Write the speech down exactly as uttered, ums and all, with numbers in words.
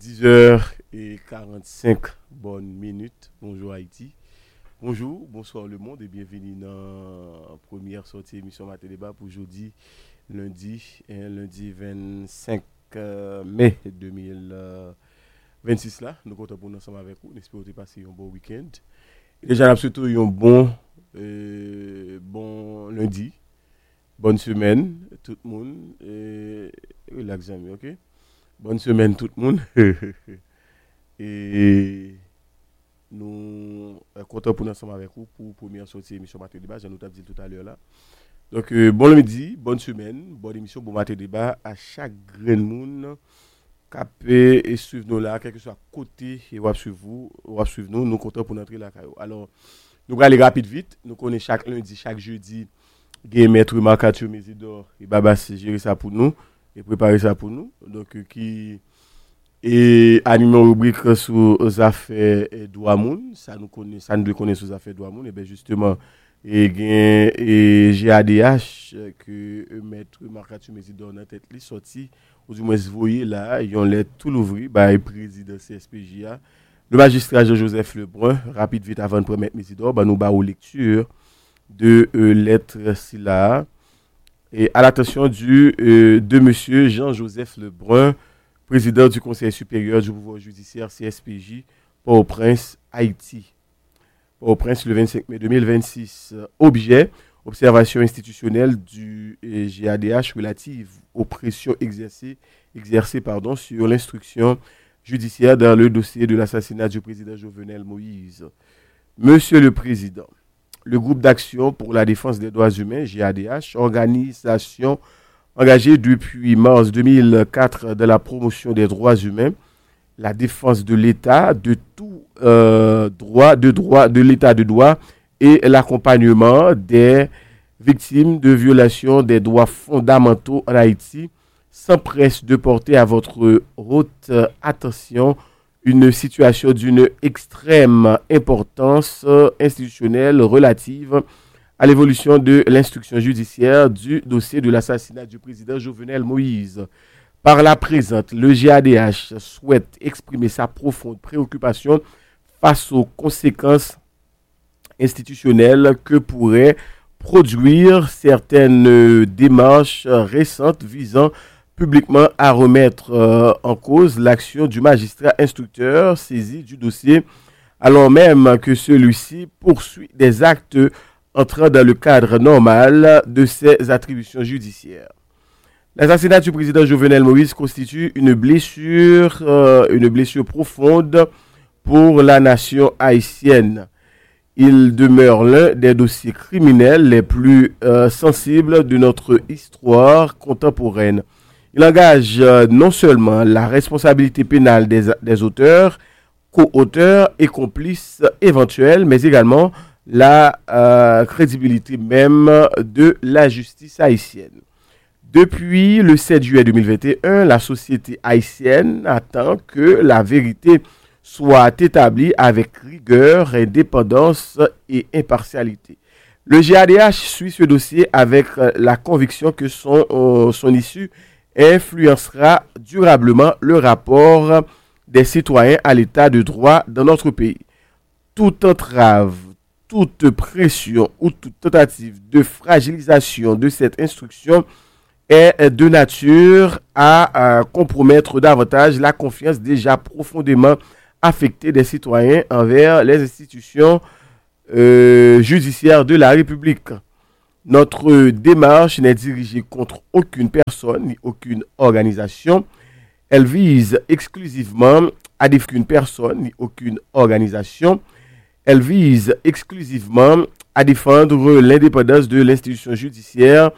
dix heures quarante-cinq bonnes minutes. Bonjour Haïti. Bonjour, bonsoir le monde et bienvenue dans la première sortie émission Matin Débat pour jeudi, lundi, hein, lundi vingt-cinq mai deux mille vingt-six là. Nous comptons pour nous ensemble avec vous. Nous espérons que vous passez un bon week-end. Et déjà, surtout, un bon, euh, bon lundi, bonne semaine, tout le monde. Et relax, amis, ok? Bonne semaine, tout le monde. Et nous sommes contents pour nous ensemble avec vous pour la première sortie émission Matin Débat. J'en ai dit tout à l'heure là. Donc, euh, bon midi, bonne semaine, bonne émission, bon Matin Débat à chaque grain de monde. Capé et suivre nous là, quel que soit côté et va suivre vous, va suivre nous, nous comptons pour entrer là. Alors, nous allons aller rapide vite. Nous connaissons chaque lundi, chaque jeudi, Game Maître Marcature Mésidor et Baba gérer ça pour nous et préparer ça pour nous. Donc, euh, qui et animer une rubrique sur les affaires Douamoun, ça nous connaît, ça nous connaît sur les affaires Douamoun. Et bien justement, et gain et G A D H que Maître Marcature Mésidor dans tête li sorti. Ou du moins, vous voyez là, ils ont l'air tout l'ouvrir, bah, le président C S P J A, le magistrat Jean-Joseph Lebrun, rapide vite avant de promettre Mésidor, bah, nous bah, aux lectures de euh, lettres là et à l'attention du, euh, de monsieur Jean-Joseph Lebrun, président du Conseil supérieur du pouvoir judiciaire C S P J, Port-au-Prince, Haïti. Port-au-Prince, le vingt-cinq mai deux mille vingt-six. Objet. Observation institutionnelle du G A D H relative aux pressions exercées, exercées pardon, sur l'instruction judiciaire dans le dossier de l'assassinat du président Jovenel Moïse. Monsieur le Président, le groupe d'action pour la défense des droits humains, G A D H, organisation engagée depuis mars deux mille quatre dans la promotion des droits humains, la défense de l'État, de tout euh, droit, de droit, de l'État de droit, et l'accompagnement des victimes de violations des droits fondamentaux en Haïti, s'empresse de porter à votre haute attention une situation d'une extrême importance institutionnelle relative à l'évolution de l'instruction judiciaire du dossier de l'assassinat du président Jovenel Moïse. Par la présente, le G A D H souhaite exprimer sa profonde préoccupation face aux conséquences institutionnelle que pourraient produire certaines démarches récentes visant publiquement à remettre euh, en cause l'action du magistrat instructeur saisi du dossier, alors même que celui-ci poursuit des actes entrant dans le cadre normal de ses attributions judiciaires. L'assassinat du président Jovenel Moïse constitue une blessure, euh, une blessure profonde pour la nation haïtienne. Il demeure l'un des dossiers criminels les plus euh, sensibles de notre histoire contemporaine. Il engage euh, non seulement la responsabilité pénale des, des auteurs, co-auteurs et complices éventuels, mais également la euh, crédibilité même de la justice haïtienne. Depuis le sept juillet deux mille vingt et un, la société haïtienne attend que la vérité soit établi avec rigueur, indépendance et impartialité. Le G A D H suit ce dossier avec la conviction que son, euh, son issue influencera durablement le rapport des citoyens à l'état de droit dans notre pays. Toute entrave, toute pression ou toute tentative de fragilisation de cette instruction est de nature à, à compromettre davantage la confiance déjà profondément affecter des citoyens envers les institutions euh, judiciaires de la République. Notre démarche n'est dirigée contre aucune personne ni aucune organisation. Elle vise exclusivement à défendre aucune personne ni aucune organisation. Elle vise exclusivement à défendre l'indépendance de l'institution judiciaire